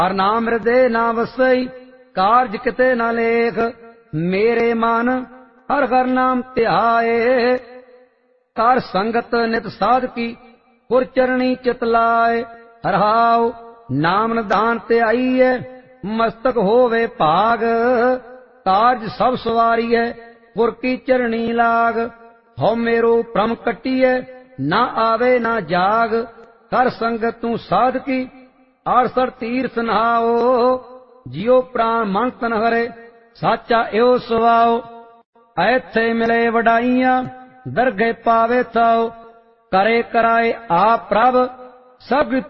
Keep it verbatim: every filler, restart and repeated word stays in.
ਹਰ ਨਾਮ ਹਿਰਦੇ ਨਾ ਵਸਈ, ਕਾਰਜ ਕਿਤੇ ਨਾ ਲੇਖ। ਮੇਰੇ ਮਨ ਹਰ ਹਰ ਨਾਮ ਧਿਆਏ, ਕਰ ਸੰਗਤ ਨਿਤ ਸਾਧਕੀ, ਗੁਰ ਚਰਣੀ ਚਿਤ ਲਾਏ। ਰਹਾਉ ਨਾਮ ਨਿਧਾਨ ਧਿਆਈਐ, ਮਸਤਕ ਹੋਵੇ ਭਾਗ। ਕਾਰਜ ਸਭ ਸਵਾਰੀਐ, ਗੁਰ ਕੀ ਚਰਣੀ ਲਾਗ। ਹਉ ਮੇਰੋ ਭ੍ਰਮ ਕੱਟੀਐ, ਨਾ ਆਵੇ ਨਾ ਜਾਗ। ਕਰ ਸੰਗਤ ਤੂੰ ਸਾਧਕੀ, ਆਰਸਰ ਤੀਰਥ ਨਹਾਓ। ਜਿਉ ਪ੍ਰਾਣ ਮਨ ਤਨ ਹਰੇ, ਸਾਚਾ ਇਹੋ ਸੁਆਓ। ਐਥੇ ਮਿਲੇ ਵਡਾਈਆਂ, ਦਰਗਹਿ ਪਾਵੇ ਥਾਉ। ਕਰੇ ਕਰਾਏ ਆਪ ਪ੍ਰਭ, ਸਭ